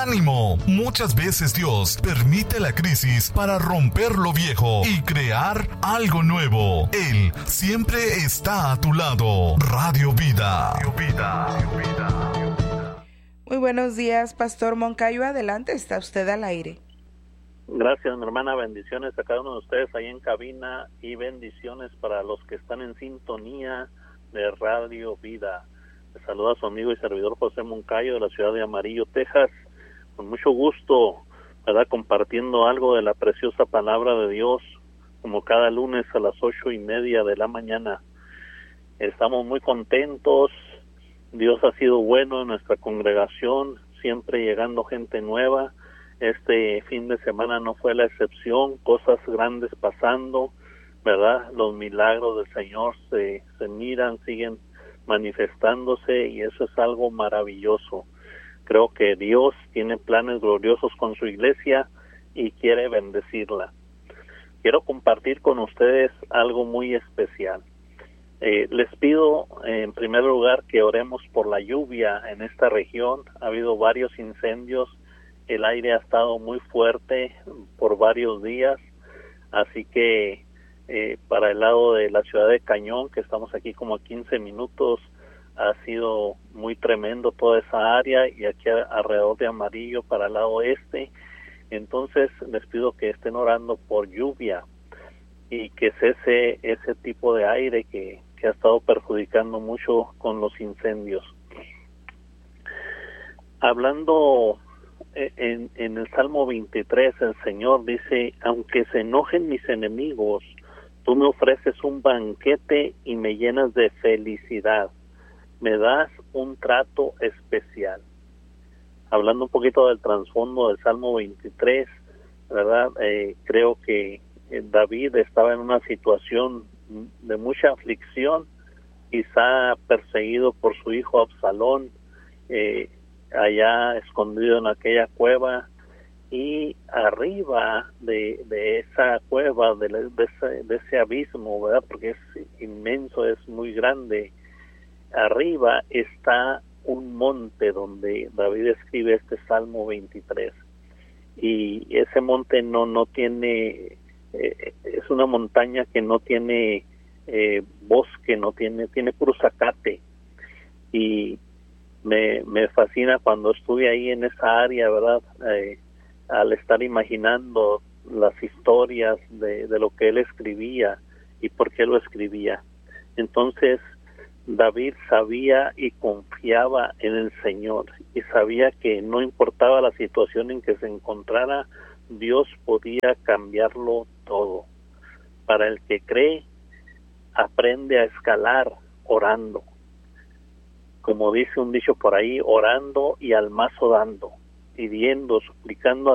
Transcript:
¡Ánimo! Muchas veces Dios permite la crisis para romper lo viejo y crear algo nuevo. Él siempre está a tu lado. Radio Vida. Muy buenos días, Pastor Moncayo. Adelante, está usted al aire. Gracias, mi hermana. Bendiciones a cada uno de ustedes ahí en cabina y bendiciones para los que están en sintonía de Radio Vida. Les saluda a su amigo y servidor José Moncayo de la ciudad de Amarillo, Texas. Con mucho gusto, ¿verdad?, compartiendo algo de la preciosa palabra de Dios, como cada lunes a las 8:30 de la mañana. Estamos muy contentos. Dios ha sido bueno en nuestra congregación, siempre llegando gente nueva. Este fin de semana no fue la excepción, cosas grandes pasando, ¿verdad? Los milagros del Señor se miran, siguen manifestándose y eso es algo maravilloso. Creo que Dios tiene planes gloriosos con su iglesia y quiere bendecirla. Quiero compartir con ustedes algo muy especial. Les pido en primer lugar que oremos por la lluvia en esta región. Ha habido varios incendios. El aire ha estado muy fuerte por varios días, así que para el lado de la ciudad de Cañón, que estamos aquí como a 15 minutos, ha sido muy tremendo toda esa área, y aquí alrededor de Amarillo para el lado oeste. Entonces les pido que estén orando por lluvia y que cese ese tipo de aire que ha estado perjudicando mucho con los incendios. Hablando en el Salmo 23, el Señor dice: aunque se enojen mis enemigos, tú me ofreces un banquete y me llenas de felicidad. Me das un trato especial. Hablando un poquito del trasfondo del Salmo 23, ¿verdad? Creo que David estaba en una situación de mucha aflicción, quizá perseguido por su hijo Absalón, allá escondido en aquella cueva, y arriba de esa cueva, de ese abismo, ¿verdad?, porque es inmenso, es muy grande, arriba está un monte donde David escribe este Salmo 23, y ese monte no tiene, es una montaña que no tiene bosque, tiene puro zacate, y me fascina cuando estuve ahí en esa área, ¿verdad?, al estar imaginando las historias de lo que él escribía y por qué lo escribía. Entonces David sabía y confiaba en el Señor, y sabía que no importaba la situación en que se encontrara, Dios podía cambiarlo todo. Para el que cree, aprende a escalar orando. Como dice un dicho por ahí, orando y al mazo dando, pidiendo, suplicando